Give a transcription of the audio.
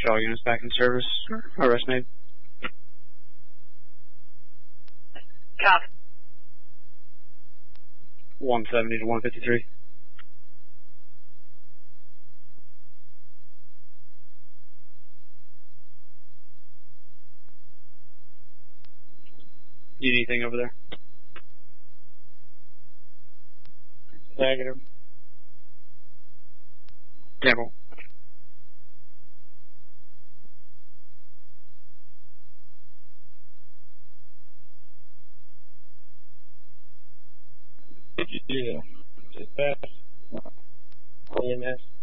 all units back in service. Arrest made. Copy. 170 to 153. Need anything over there? Negative. Campbell. Yeah. Just pass. EMS.